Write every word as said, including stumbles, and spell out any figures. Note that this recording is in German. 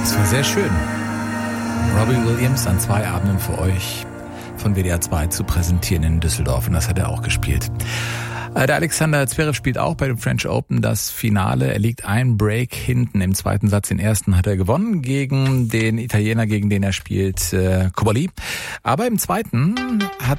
Sehr schön. Robbie Williams an zwei Abenden für euch von W D R zwei zu präsentieren in Düsseldorf. Und das hat er auch gespielt. Der Alexander Zverev spielt auch bei dem French Open das Finale. Er liegt ein Break hinten. Im zweiten Satz, den ersten, hat er gewonnen gegen den Italiener, gegen den er spielt, äh, Coballi. Aber im zweiten hat